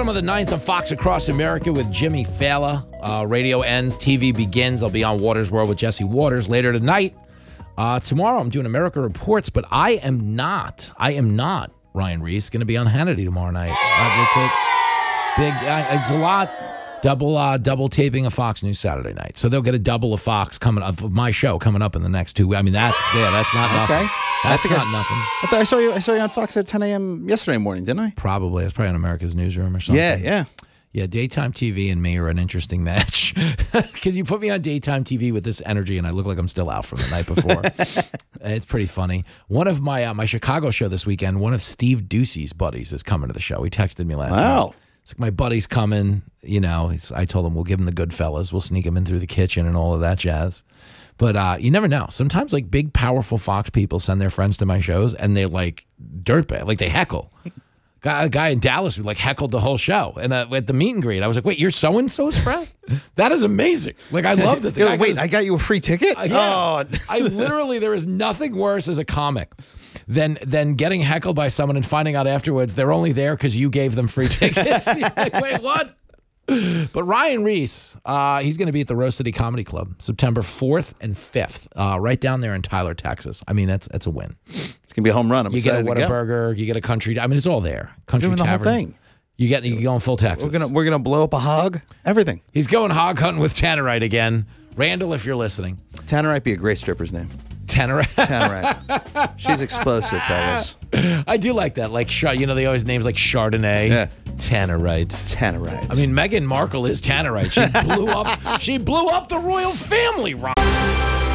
bottom of the ninth of Fox Across America with Jimmy Fallon. Radio ends, TV begins. I'll be on Waters World with Jesse Waters later tonight. Tomorrow I'm doing America Reports, but I am not Ryan Reese, going to be on Hannity tomorrow night. It's a lot. Double taping of Fox News Saturday night. So they'll get a double of Fox coming up, of my show coming up in the next 2 weeks. I mean, that's not nothing. Okay. That's not nothing. I saw you on Fox at 10 a.m. yesterday morning, didn't I? Probably. I was probably on America's Newsroom or something. Yeah. Yeah, daytime TV and me are an interesting match because you put me on daytime TV with this energy and I look like I'm still out from the night before. It's pretty funny. One of my Chicago show this weekend, one of Steve Ducey's buddies is coming to the show. He texted me last night. It's like, my buddy's coming. You know, I told him we'll give him the Goodfellas. We'll sneak him in through the kitchen and all of that jazz. But you never know. Sometimes like big, powerful Fox people send their friends to my shows and they're like dirtbag, like they heckle. A guy in Dallas who like heckled the whole show, and at the meet and greet, I was like, "Wait, you're so and so's friend? That is amazing!" Like I loved it. Wait, I got you a free ticket? Yeah. Oh, I literally, there is nothing worse as a comic than getting heckled by someone and finding out afterwards they're only there because you gave them free tickets. Like, wait, what? But Ryan Reese, he's going to be at the Rose City Comedy Club September 4th and 5th, right down there in Tyler, Texas. I mean, that's a win. It's going to be a home run. You get a Whataburger, you get a country. I mean, it's all there. Country doing Tavern. The whole thing. You go in full Texas. We're gonna blow up a hog. Everything. He's going hog hunting with Tannerite again. Randall, if you're listening. Tannerite be a great stripper's name. Tannerite. She's explosive, fellas. I do like that. Like, they always names like Chardonnay. Yeah. Tannerite. I mean, Meghan Markle is Tannerite. She blew up the royal family, Ron.